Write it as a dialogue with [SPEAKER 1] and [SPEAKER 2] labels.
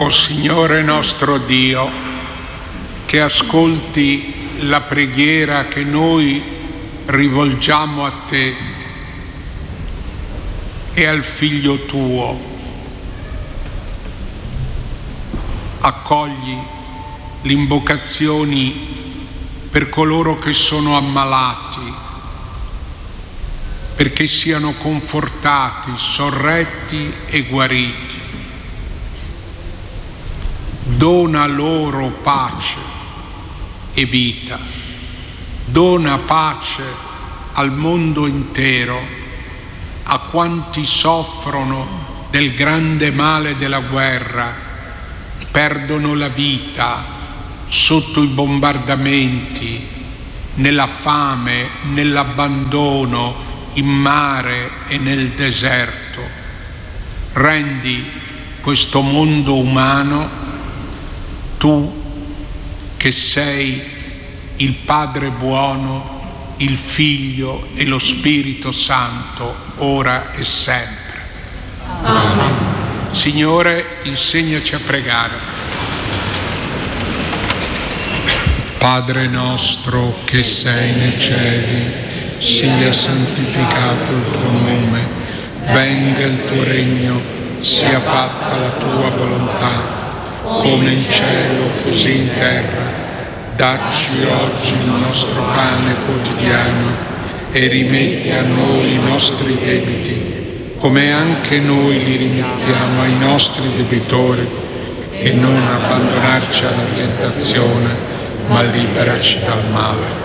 [SPEAKER 1] O Signore nostro Dio, che ascolti la preghiera che noi rivolgiamo a Te e al Figlio Tuo, accogli le invocazioni per coloro che sono ammalati, perché siano confortati, sorretti e guariti. Dona loro pace e vita, dona pace al mondo intero, a quanti soffrono del grande male della guerra, perdono la vita sotto i bombardamenti, nella fame, nell'abbandono, in mare e nel deserto. Rendi questo mondo umano, Tu che sei il Padre buono, il Figlio e lo Spirito Santo, ora e sempre.
[SPEAKER 2] Amen.
[SPEAKER 1] Signore, insegnaci a pregare. Padre nostro che sei nei cieli, sia santificato il tuo nome, venga il tuo regno, sia fatta la tua volontà, come in cielo così in terra. Dacci oggi il nostro pane quotidiano e rimetti a noi i nostri debiti, come anche noi li rimettiamo ai nostri debitori, e non abbandonarci alla tentazione, ma liberaci dal male.